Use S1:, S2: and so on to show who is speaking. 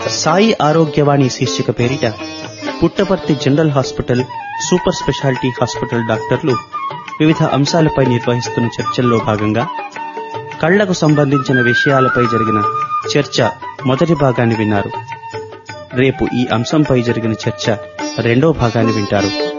S1: సాయి ఆరోగ్యవాణి శీర్షిక పేరిట Puttaparthi general hospital, super speciality hospital డాక్టర్లు వివిధ అంశాలపై నిర్వహిస్తున్న చర్చల్లో భాగంగా కళ్లకు సంబంధించిన విషయాలపై జరిగిన చర్చ మొదటి భాగాన్ని విన్నారు. రేపు ఈ అంశంపై జరిగిన చర్చ రెండో భాగాన్ని వింటారు.